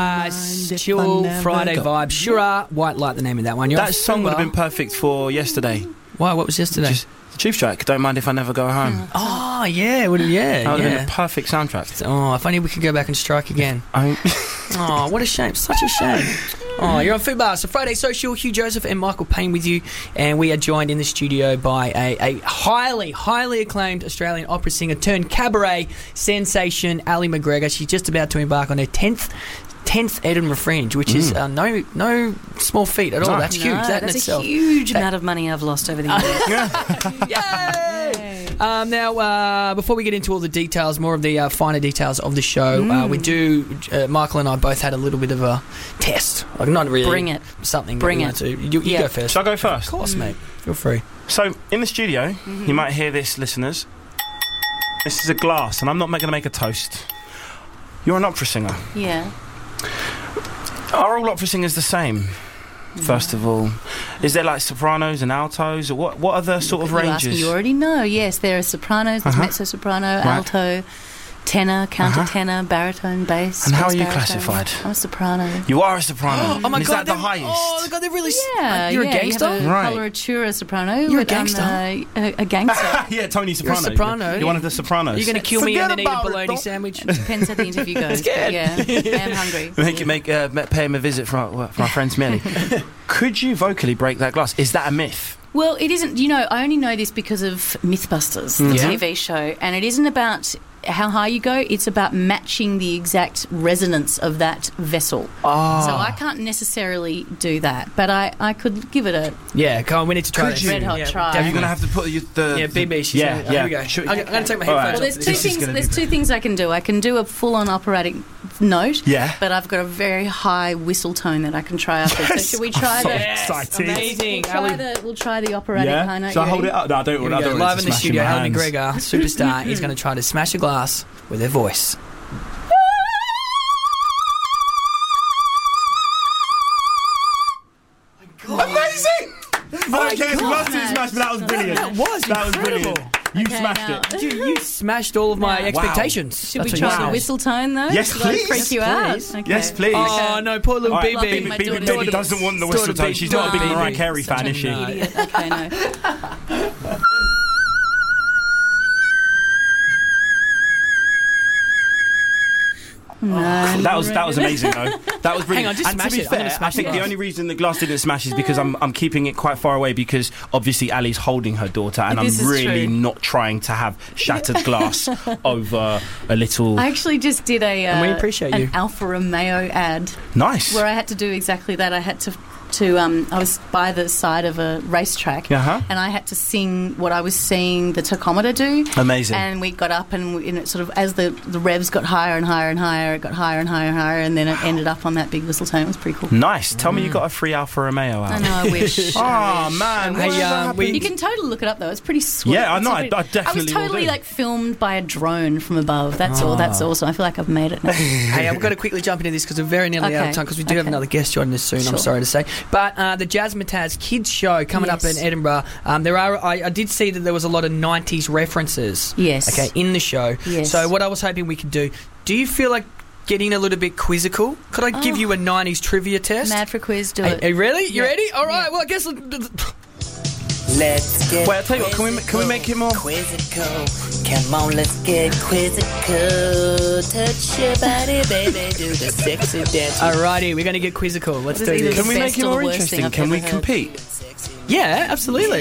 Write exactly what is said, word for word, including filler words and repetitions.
Uh, chill Friday go. vibe. Sure are. White Light, the name of that one. You're That song would have been perfect for yesterday. Why? What was yesterday? Just the Tube Strike. Don't mind if I never go home. Oh, yeah. Would yeah, That would have yeah. been a perfect soundtrack. Oh, if only we could go back and strike again. I... Oh, what a shame. Such a shame. Oh, you're on Foodbar. So Friday Social, Hugh Joseph and Michael Payne with you. And we are joined in the studio by a, a highly, highly acclaimed Australian opera singer turned cabaret sensation, Ali McGregor. She's just about to embark on her tenth tenth Edinburgh Fringe, which is uh, no no small feat at all. No. That's huge. No, that in that's itself. a huge That- amount of money I've lost over the years. Yay! Um, now, uh, before we get into all the details, more of the uh, finer details of the show, uh, we do. Uh, Michael and I both had a little bit of a test. Like, not really. Bring it. Something. Bring that we it. wanted to. You, you Yeah. go first. Shall I go first? Of course, mate. Feel free. So, in the studio, you might hear this, listeners. This is a glass, and I'm not going to make a toast. You're an opera singer. Yeah. Are all opera singers the same? First of all, is there like sopranos and altos, or what? What are the sort of You ask me, ranges? you already know. Yes, there are sopranos, there's Uh-huh. mezzo-soprano, Right. alto, tenor, countertenor, baritone, bass. And how bass are you baritone. classified? I'm a soprano. You are a soprano. Oh my And is god! that the they're- highest? Oh god, they're really. Yeah, You're yeah, a gangster. You have a Right. coloratura soprano. You're a but I'm gangster. A, a, a gangster. Yeah, Tony You're a Soprano. soprano. You're one of the sopranos. You're going to kill me Forget and then eat a about it, bologna don't- sandwich. Depends how the interview goes. But yeah, I am hungry. Make you make uh, ma- pay him a visit for our, for our friend Smelly. Could you vocally break that glass? Is that a myth? Well, it isn't. You know, I only know this because of Mythbusters, the Yeah. T V show, and it isn't about how high you go. It's about matching the exact resonance of that vessel. Oh. So I can't necessarily do that, but I, I could give it a Yeah, come on, we need to try Could this. you? red hot Yeah, try. Are you going to have to put you, the... Yeah, B B. She's Yeah, gonna, yeah. Here we go. Should- I'm, I'm going to take my All right. headphones Well, there's off. two This is things. gonna There's be- two things I can do. I can do a full-on operatic note, Yeah. but I've got a very high whistle tone that I can try after. So Yes. should we try I'm so the? Yes, excited. amazing. We'll try Ali- the. We'll try the operatic high note. Shall I You hold ready? it up? No, I don't, Here we I go. don't want Live it in to the smash studio, my Ali hands. McGregor, superstar, is going to try to smash a glass with her voice. Amazing! I don't care if the glass didn't smash, but that was brilliant. That was That was incredible. brilliant. You Okay, smashed now- it. You, you smashed all of my Wow. expectations. Should we That's try what you the said. whistle tone though? Yes, Should I please. freak you Yes, out? please. Okay. Yes, please. Oh no, poor little All right, Lucky B B. my Baby, daughter's baby idiot. doesn't want the Daughter whistle tone. big- She's not a big daughter Mariah big- Carey Such fan, an is she? No. idiot. Okay, no. No. That was that was amazing though. That was brilliant. Hang on, just and smash to be it. I'm gonna fair, smash I think the the glass. only reason the glass didn't smash is because I'm I'm keeping it quite far away because obviously Ali's holding her daughter and This I'm is really true. not trying to have shattered glass over a little. I actually just did a uh, And we appreciate an you. Alfa Romeo ad Nice. where I had to do exactly that. I had to to um, I was by the side of a racetrack Uh-huh. and I had to sing what I was seeing the tachometer do. Amazing. And we got up and, we, and it sort of as the the revs got higher and higher and higher, it got higher and higher and higher, and then it ended up on that big whistle tone. It was pretty cool. Nice. Tell me you got a free Alfa Romeo out. I know. I wish. Oh I wish. man. Hey, whatever um, happened? we- You can totally look it up though. It's pretty sweet. Yeah, I It's know, a I- bit- I definitely was will totally do. like filmed by a drone from above. That's all. That's awesome. I feel like I've made it now. Hey, I've got to quickly jump into this because we're very nearly out of Okay, time because we do have okay. another guest joining us soon, I'm Sure. sorry to say. But uh, the Jazzmatazz Kids Show coming Yes. up in Edinburgh, um, there are. I, I did see that there was a lot of nineties references Yes. okay, in the show. Yes. So what I was hoping we could do, do you feel like getting a little bit quizzical? Could I give Oh. you a nineties trivia test? Mad for quiz. Do Hey, it. hey, really? You Yeah. ready? All right, Yeah. well, I guess... Let's get Wait, I'll tell you what, can we- can we make it more- quizzical? Come on, let's get quizzical. Touch your body, baby, do the sexy dance. Alrighty, we're going to get quizzical. Let's This do is either this. Can we the make best it or more the worst thing interesting? I've Can we ever heard. compete? Yeah, absolutely.